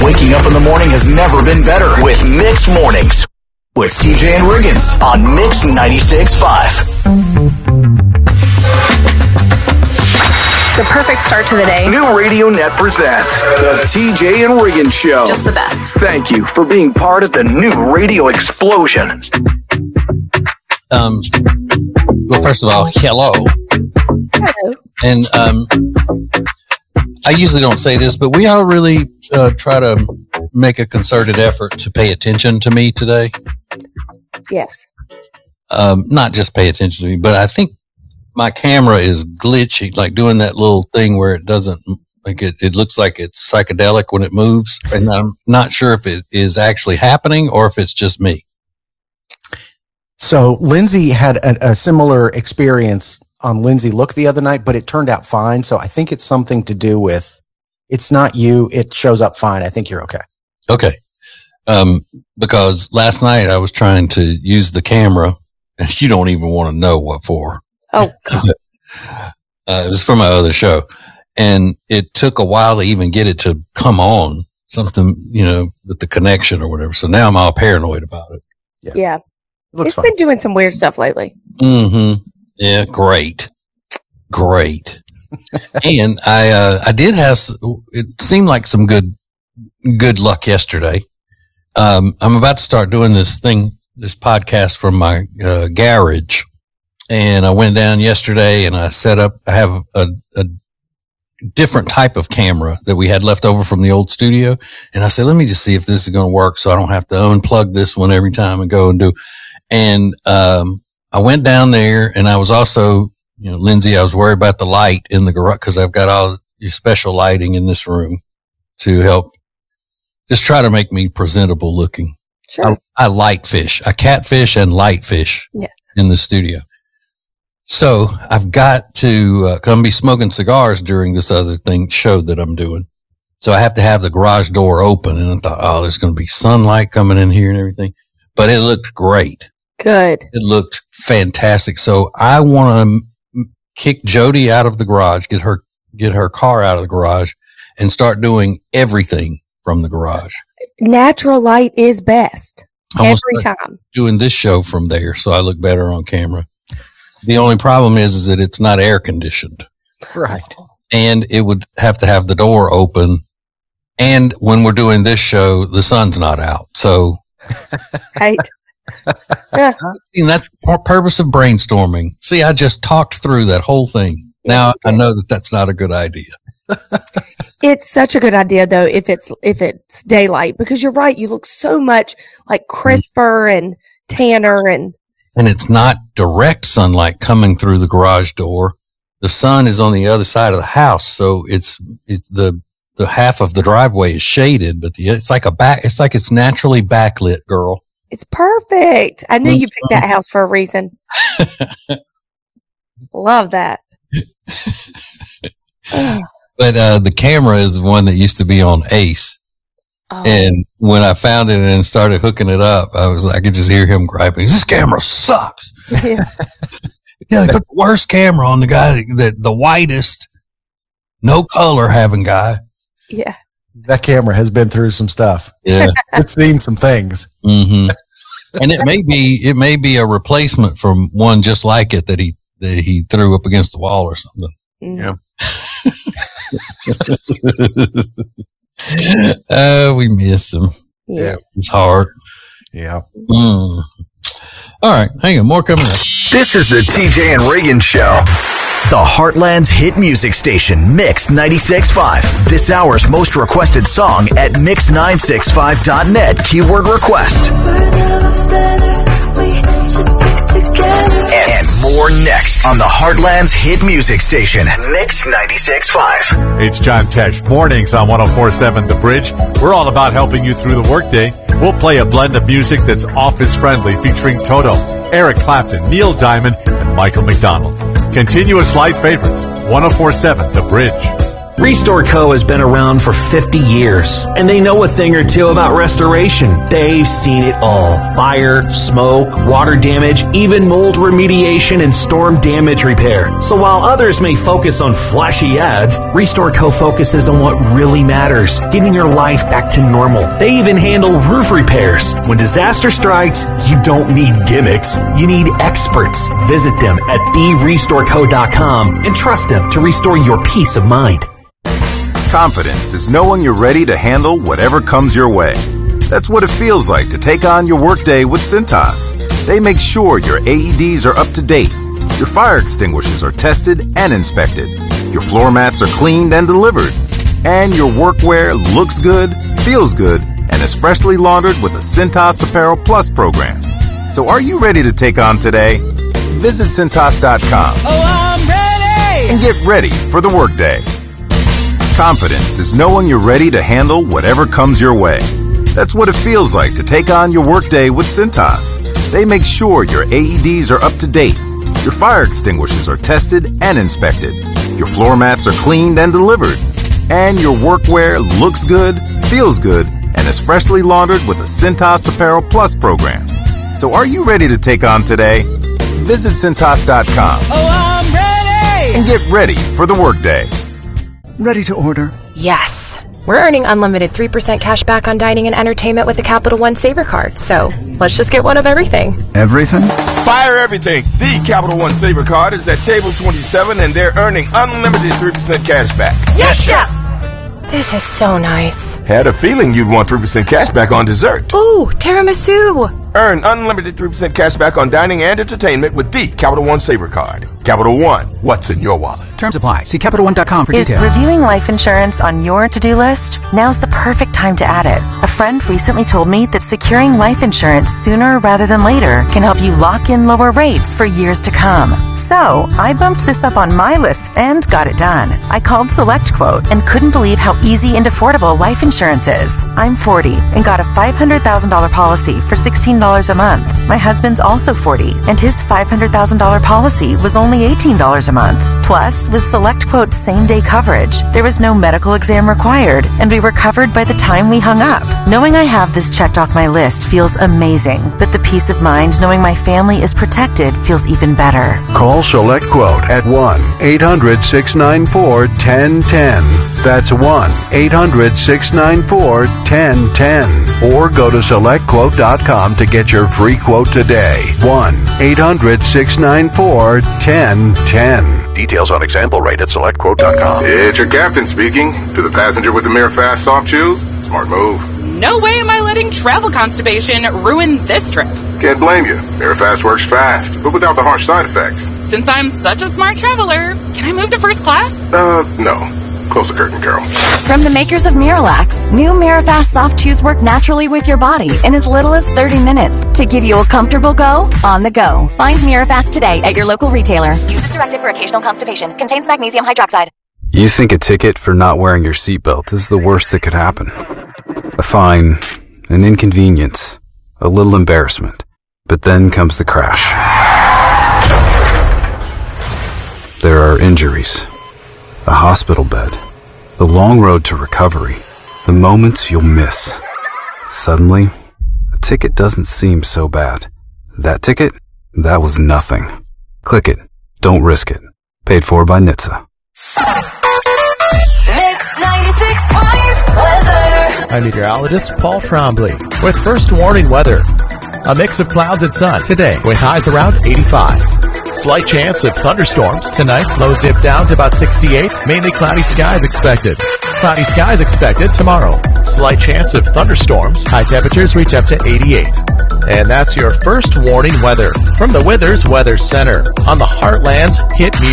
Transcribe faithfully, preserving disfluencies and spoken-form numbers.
Waking up in the morning has never been better with Mix Mornings with T J and Riggins on Mix ninety-six point five. The perfect start to the day. New Radio Net presents the T J and Riggins Show. Just the best. Thank you for being part of the new radio explosion. Um, well, first of all, hello. Hello. And um, I usually don't say this, but we all really uh, try to make a concerted effort to pay attention to me today. Yes. Um, not just pay attention to me, but I think my camera is glitchy, like doing that little thing where it doesn't, like it, it looks like it's psychedelic when it moves. And I'm not sure if it is actually happening or if it's just me. So Lindsay had a, a similar experience on Lindsay Look the other night, but it turned out fine. So I think it's something to do with, it's not you. It shows up fine. I think you're okay. Okay. Um, because last night I was trying to use the camera and you don't even want to know what for. Oh, God. uh, it was for my other show and it took a while to even get it to come on something, you know, with the connection or whatever. So now I'm all paranoid about it. Yeah. yeah. Looks it's fine. been doing some weird stuff lately. Mm-hmm. Yeah. Great. Great. And I, uh, I did have, it seemed like some good, good luck yesterday. Um, I'm about to start doing this thing, this podcast from my, uh, garage. And I went down yesterday and I set up, I have a, a different type of camera that we had left over from the old studio. And I said, let me just see if this is going to work so I don't have to unplug this one every time and go and do. And, um, I went down there and I was also, you know, Lindsay, I was worried about the light in the garage because I've got all your special lighting in this room to help just try to make me presentable looking. Sure. I, I light fish. I catfish and light fish yeah. in the studio. So I've got to uh, come be smoking cigars during this other thing show that I'm doing. So I have to have the garage door open. And I thought, oh, there's going to be sunlight coming in here and everything. But it looked great. Good. It looked fantastic. So I want to m- kick Jody out of the garage, get her, get her car out of the garage and start doing everything from the garage. Natural light is best. Almost every like time. Doing this show from there. So I look better on camera. The only problem is, is that it's not air conditioned. Right. And it would have to have the door open. And when we're doing this show, the sun's not out. So. Right. Yeah. And that's the purpose of brainstorming. See, I just talked through that whole thing. Now I know that that's not a good idea. It's such a good idea though, if it's, if it's daylight, because you're right. You look so much like crisper mm-hmm. and tanner and. And it's not direct sunlight coming through the garage door. The sun is on the other side of the house. So it's, it's the, the half of the driveway is shaded, but the, it's like a back, it's like it's naturally backlit, girl. It's perfect. I knew mm-hmm. you picked that house for a reason. Love that. But, uh, the camera is the one that used to be on Ace. Oh. And when I found it and started hooking it up, I was I could just hear him griping. This camera sucks. Yeah, yeah they put the worst camera on the guy that the whitest, no color having guy. Yeah, that camera has been through some stuff. Yeah, it's seen some things. Mm-hmm. And it may be it may be a replacement from one just like it that he that he threw up against the wall or something. Mm. Yeah. Oh, uh, we miss him. Yeah. It's hard. Yeah. Mm. All right. Hang on. More coming up. This is the T J and Riggins Show. The Heartland's hit music station, Mix ninety-six point five. This hour's most requested song at mix nine six five dot net. Keyword request. And more next on the Heartland's hit music station, Mix ninety-six point five. It's John Tesh. Mornings on one oh four point seven The Bridge. We're all about helping you through the workday. We'll play a blend of music that's office-friendly featuring Toto, Eric Clapton, Neil Diamond, and Michael McDonald. Continuous light favorites. one oh four point seven The Bridge. Restore Co. has been around for fifty years, and they know a thing or two about restoration. They've seen it all. Fire, smoke, water damage, even mold remediation and storm damage repair. So while others may focus on flashy ads, Restore Co. focuses on what really matters, getting your life back to normal. They even handle roof repairs. When disaster strikes, you don't need gimmicks. You need experts. Visit them at the restore co dot com and trust them to restore your peace of mind. Confidence is knowing you're ready to handle whatever comes your way. That's what it feels like to take on your workday with Cintas. They make sure your A E Ds are up to date, your fire extinguishers are tested and inspected, your floor mats are cleaned and delivered, and your workwear looks good, feels good, and is freshly laundered with a Cintas Apparel Plus program. So are you ready to take on today? Visit Cintas dot com. Oh, I'm ready! And get ready for the workday. Confidence is knowing you're ready to handle whatever comes your way. That's what it feels like to take on your workday with Cintas. They make sure your A E Ds are up to date, your fire extinguishers are tested and inspected, your floor mats are cleaned and delivered, and your workwear looks good, feels good, and is freshly laundered with a Cintas Apparel Plus program. So are you ready to take on today? Visit Cintas dot com. Oh, I'm ready! And get ready for the workday. Ready to order? Yes. We're earning unlimited three percent cash back on dining and entertainment with the Capital One Saver card, so let's just get one of everything. Everything? Fire everything! The Capital One Saver card is at table twenty-seven and they're earning unlimited three percent cash back. Yes, Chef! This is so nice. Had a feeling you'd want three percent cash back on dessert. Ooh, tiramisu! Earn unlimited three percent cash back on dining and entertainment with the Capital One Saver card. Capital One, what's in your wallet? Terms apply. See Capital One dot com for Is details. Is reviewing life insurance on your to-do list? Now's the perfect time to add it. A friend recently told me that securing life insurance sooner rather than later can help you lock in lower rates for years to come. So, I bumped this up on my list and got it done. I called SelectQuote and couldn't believe how easy and affordable life insurance is. I'm forty and got a five hundred thousand dollars policy for sixteen dollars a month. My husband's also forty and his five hundred thousand dollars policy was only eighteen dollars a month. Plus, with SelectQuote same-day coverage, there was no medical exam required, and we were covered by the time we hung up. Knowing I have this checked off my list feels amazing, but the peace of mind knowing my family is protected feels even better. Call SelectQuote at one eight hundred six nine four one zero one zero. That's one eight hundred six nine four one zero one zero. Or go to select quote dot com to get your free quote today. one eight hundred six nine four one zero one zero. Details on example rate at select quote dot com. It's your captain speaking. To the passenger with the MiraFast soft chews, smart move. No way am I letting travel constipation ruin this trip. Can't blame you. MiraFast works fast, but without the harsh side effects. Since I'm such a smart traveler, can I move to first class? Uh, no. Close the curtain, Carol. From the makers of Miralax, new MiraFast soft chews work naturally with your body in as little as thirty minutes to give you a comfortable go on the go. Find Mirafast today at your local retailer. Use as directed for occasional constipation. Contains magnesium hydroxide. You think a ticket for not wearing your seatbelt is the worst that could happen. A fine, an inconvenience, a little embarrassment. But then comes the crash. There are injuries, a hospital bed, the long road to recovery, the moments you'll miss. Suddenly, a ticket doesn't seem so bad. That ticket? That was nothing. Click it. Don't risk it. Paid for by N H T S A. Mix ninety-six point five weather. I'm meteorologist Paul Trombley with first warning weather. A mix of clouds and sun today with highs around eighty-five. Slight chance of thunderstorms tonight. Lows dip down to about sixty-eight. Mainly cloudy skies expected. Cloudy skies expected tomorrow. Slight chance of thunderstorms. High temperatures reach up to eighty-eight. And that's your first warning weather from the Withers Weather Center on the Heartland's Hit Music.